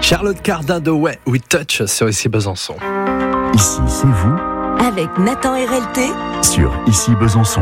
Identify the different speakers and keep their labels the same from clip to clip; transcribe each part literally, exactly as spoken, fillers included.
Speaker 1: Charlotte Cardin de Ouais, We Touch sur Ici Besançon.
Speaker 2: Ici, c'est vous
Speaker 3: avec Nathan R L T
Speaker 2: sur Ici Besançon.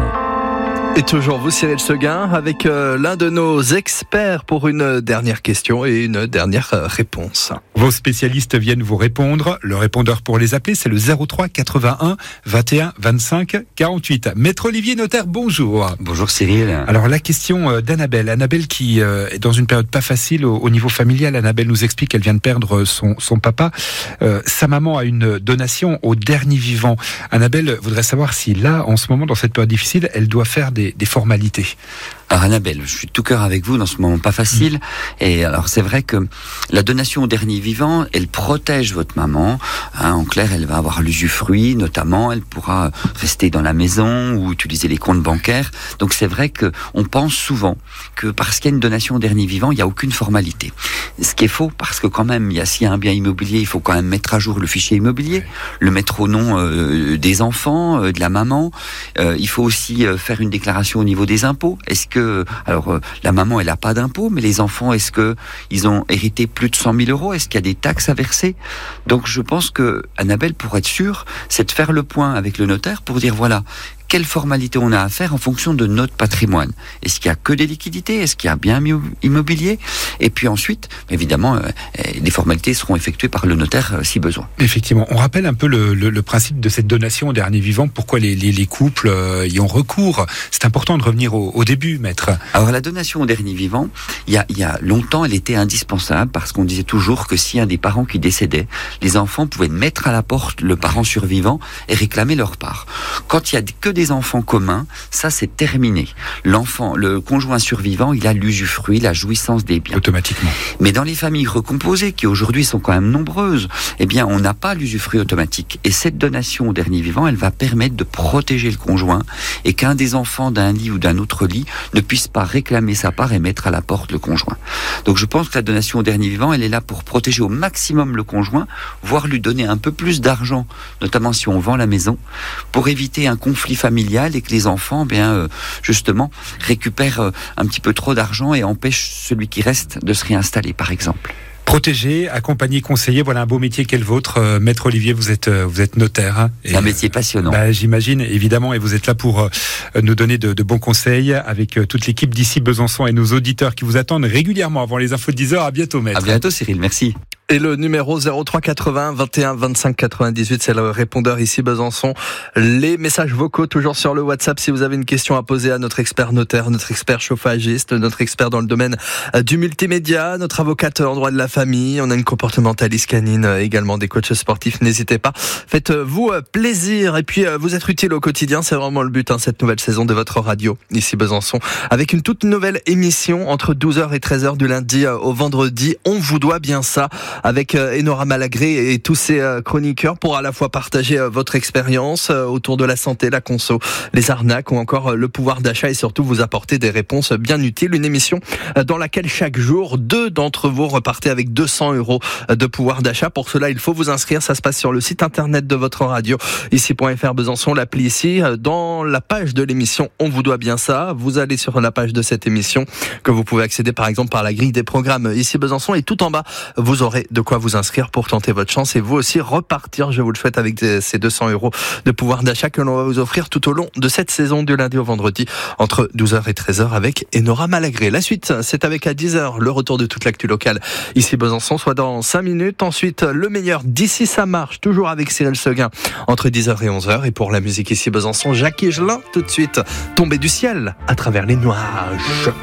Speaker 1: Et toujours vous, Cyril Seguin, avec euh, l'un de nos experts pour une dernière question et une dernière euh, réponse.
Speaker 4: Vos spécialistes viennent vous répondre. Le répondeur pour les appeler, c'est le zéro trois quatre-vingt-un vingt et un vingt-cinq quarante-huit. Maître Olivier Notaire, bonjour.
Speaker 5: Bonjour Cyril.
Speaker 4: Alors la question d'Annabelle. Annabelle qui euh, est dans une période pas facile au, au niveau familial. Annabelle nous explique qu'elle vient de perdre son, son papa. Euh, sa maman a une donation au dernier vivant. Annabelle voudrait savoir si là, en ce moment, dans cette période difficile, elle doit faire des, des formalités.
Speaker 5: Alors Annabelle, je suis tout cœur avec vous dans ce moment pas facile. Mmh. Et alors c'est vrai que la donation au dernier vivant, elle protège votre maman. Hein, en clair, elle va avoir l'usufruit, notamment. Elle pourra rester dans la maison ou utiliser les comptes bancaires. Donc c'est vrai que on pense souvent que parce qu'il y a une donation au dernier vivant, il n'y a aucune formalité. Ce qui est faux, parce que quand même, il y a, s'il y a un bien immobilier, il faut quand même mettre à jour le fichier immobilier, le mettre au nom euh, des enfants, euh, de la maman. Euh, il faut aussi euh, faire une déclaration au niveau des impôts. Est-ce que alors euh, la maman elle a pas d'impôts, mais les enfants, est-ce que ils ont hérité plus de cent mille euros? Est-ce qu'il y a des taxes à verser? Donc je pense que Annabelle, pour être sûre, c'est de faire le point avec le notaire pour dire voilà, quelle formalité on a à faire en fonction de notre patrimoine. Est-ce qu'il y a que des liquidités? Est-ce qu'il y a bien immobilier? Et puis ensuite, évidemment, euh, les formalités seront effectuées par le notaire euh, si besoin.
Speaker 4: Effectivement. On rappelle un peu le, le, le principe de cette donation au dernier vivant. Pourquoi les, les, les couples euh, y ont recours? C'est important de revenir au, au début, maître.
Speaker 5: Alors la donation au dernier vivant, il y a, il y a longtemps, elle était indispensable parce qu'on disait toujours que si un des parents qui décédait, les enfants pouvaient mettre à la porte le parent survivant et réclamer leur part. Quand il y a que des enfants communs, ça c'est terminé. L'enfant, le conjoint survivant, il a l'usufruit, la jouissance des biens.
Speaker 4: Automatiquement.
Speaker 5: Mais dans les familles recomposées, qui aujourd'hui sont quand même nombreuses, eh bien on n'a pas l'usufruit automatique. Et cette donation au dernier vivant, elle va permettre de protéger le conjoint et qu'un des enfants d'un lit ou d'un autre lit ne puisse pas réclamer sa part et mettre à la porte le conjoint. Donc je pense que la donation au dernier vivant, elle est là pour protéger au maximum le conjoint, voire lui donner un peu plus d'argent, notamment si on vend la maison, pour éviter un conflit familial et que les enfants, bien euh, justement, récupèrent euh, un petit peu trop d'argent et empêchent celui qui reste de se réinstaller, par exemple.
Speaker 4: Protéger, accompagner, conseiller, voilà un beau métier qu'est le vôtre. Euh, Maître Olivier, vous êtes euh, vous êtes notaire. Hein,
Speaker 5: c'est un métier passionnant.
Speaker 4: Bah, j'imagine, évidemment, et vous êtes là pour euh, nous donner de, de bons conseils avec euh, toute l'équipe d'Ici Besançon et nos auditeurs qui vous attendent régulièrement avant les infos de dix heures. À bientôt, maître.
Speaker 5: À bientôt, Cyril. Merci.
Speaker 1: Et le numéro zéro trois quatre-vingts vingt et un vingt-cinq quatre-vingt-dix-huit, c'est le répondeur Ici Besançon. Les messages vocaux toujours sur le WhatsApp si vous avez une question à poser à notre expert notaire, notre expert chauffagiste, notre expert dans le domaine du multimédia, notre avocate en droit de la famille. On a une comportementaliste canine, également des coachs sportifs. N'hésitez pas. Faites-vous plaisir et puis vous être utile au quotidien. C'est vraiment le but, hein, cette nouvelle saison de votre radio Ici Besançon. Avec une toute nouvelle émission entre douze heures et treize heures du lundi au vendredi. On vous doit bien ça. Avec Enora Malagré et tous ses chroniqueurs pour à la fois partager votre expérience autour de la santé, la conso, les arnaques ou encore le pouvoir d'achat et surtout vous apporter des réponses bien utiles. Une émission dans laquelle chaque jour, deux d'entre vous repartez avec deux cents euros de pouvoir d'achat. Pour cela, il faut vous inscrire. Ça se passe sur le site internet de votre radio, ici point f r Besançon, l'appli ici. Dans la page de l'émission, on vous doit bien ça. Vous allez sur la page de cette émission que vous pouvez accéder par exemple par la grille des programmes Ici Besançon et tout en bas, vous aurez de quoi vous inscrire pour tenter votre chance et vous aussi repartir, je vous le souhaite, avec ces deux cents euros de pouvoir d'achat que l'on va vous offrir tout au long de cette saison du lundi au vendredi entre douze heures et treize heures avec Enora Malagré. La suite, c'est avec à dix heures le retour de toute l'actu locale ici Besançon, soit dans cinq minutes. Ensuite, le meilleur d'ici ça marche, toujours avec Cyril Seguin entre dix heures et onze heures. Et pour la musique ici Besançon, Jacques Higelin, tout de suite, Tombé du ciel à travers les nuages.